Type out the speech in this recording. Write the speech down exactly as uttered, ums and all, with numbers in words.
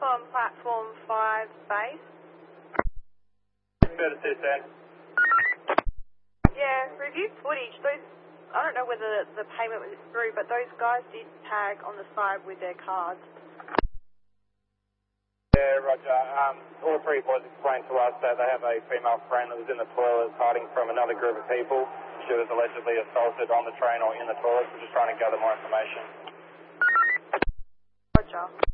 on platform five base. Good to see you, Sam. Yeah, review footage. Those, I don't know whether the payment was through, but those guys did tag on the side with their cards. Yeah, Roger. Um, all three boys explained to us that they have a female friend that was in the toilet hiding from another group of people. She was allegedly assaulted on the train or in the toilet. We're just trying to gather more information. Roger.